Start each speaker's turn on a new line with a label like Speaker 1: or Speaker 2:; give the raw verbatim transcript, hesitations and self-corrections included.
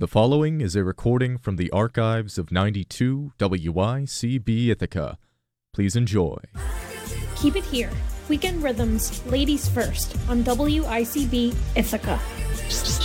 Speaker 1: The following is a recording from the archives of ninety-two W I C B Ithaca. Please enjoy.
Speaker 2: Keep it here. Weekend Rhythms, Ladies First on W I C B Ithaca.